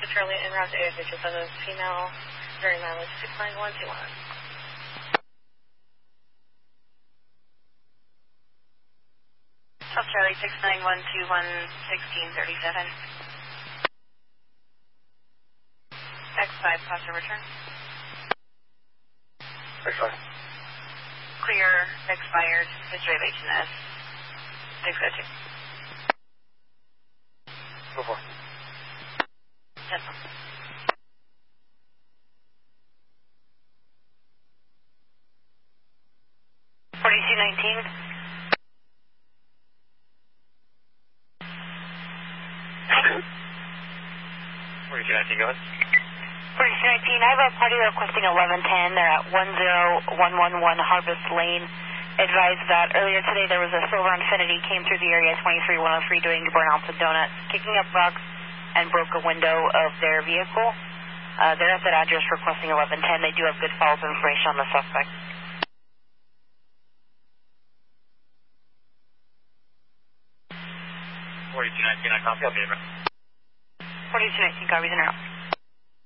Delta Charlie en route to ASH with a female during mileage 69121. Delta Charlie 69121, 1637. X5, positive return. X5. Clear, expired, history of H&S, 602. Go for it. 10. 4219. 4219, go ahead. 4219, I have a party requesting 1110. They're at 10111 Harvest Lane. Advised that earlier today there was a silver Infiniti came through the area 23103 doing burnouts and donuts, kicking up rocks and broke a window of their vehicle. They're at that address requesting 1110. They do have good follow-up information on the suspect. 4219, I copy. I'll be over. 4219, copies in route.